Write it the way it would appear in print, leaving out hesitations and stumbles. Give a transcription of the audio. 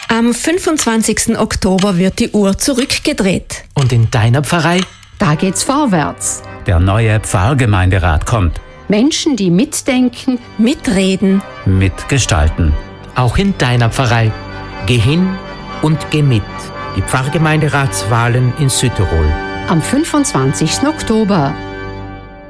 Am 25. Oktober wird die Uhr zurückgedreht. Und in deiner Pfarrei? Da geht's vorwärts. Der neue Pfarrgemeinderat kommt. Menschen, die mitdenken, Mitreden, Mitgestalten. Auch in deiner Pfarrei. Geh hin und geh mit. Die Pfarrgemeinderatswahlen in Südtirol. am 25. Oktober.